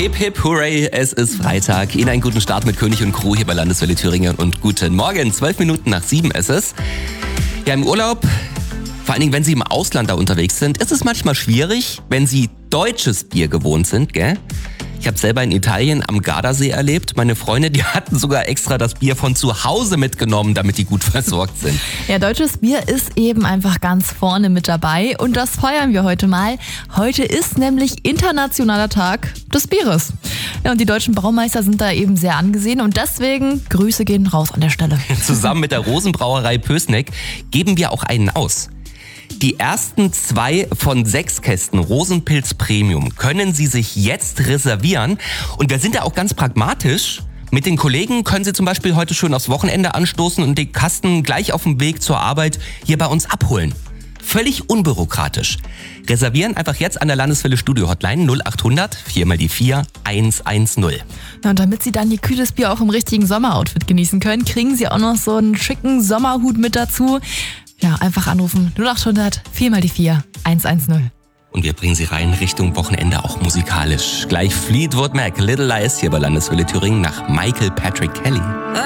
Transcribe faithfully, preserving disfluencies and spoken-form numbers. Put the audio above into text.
Hip hip hooray, es ist Freitag. Ihnen einen guten Start mit König und Crew hier bei Landeswelle Thüringen und guten Morgen. Zwölf Minuten nach sieben ist es. Ja, im Urlaub, vor allen Dingen, wenn Sie im Ausland da unterwegs sind, ist es manchmal schwierig, wenn Sie deutsches Bier gewohnt sind, gell? Ich habe selber in Italien am Gardasee erlebt. Meine Freunde, die hatten sogar extra das Bier von zu Hause mitgenommen, damit die gut versorgt sind. Ja, deutsches Bier ist eben einfach ganz vorne mit dabei und das feiern wir heute mal. Heute ist nämlich Internationaler Tag des Bieres. Ja, und die deutschen Braumeister sind da eben sehr angesehen und deswegen Grüße gehen raus an der Stelle. Zusammen mit der Rosenbrauerei Pößneck geben wir auch einen aus. Die ersten zwei von sechs Kästen Rosenpilz Premium können Sie sich jetzt reservieren. Und wir sind ja auch ganz pragmatisch. Mit den Kollegen können Sie zum Beispiel heute schön aufs Wochenende anstoßen und den Kasten gleich auf dem Weg zur Arbeit hier bei uns abholen. Völlig unbürokratisch. Reservieren einfach jetzt an der Landeswelle Studio Hotline null acht hundert vier mal die vier eins eins null. Ja, und damit Sie dann Ihr kühles Bier auch im richtigen Sommeroutfit genießen können, kriegen Sie auch noch so einen schicken Sommerhut mit dazu. Ja, einfach anrufen null acht hundert vier mal die vier eins eins null. Und wir bringen Sie rein Richtung Wochenende auch musikalisch. Gleich Fleetwood Mac, Little Lies hier bei Landeswelle Thüringen nach Michael Patrick Kelly.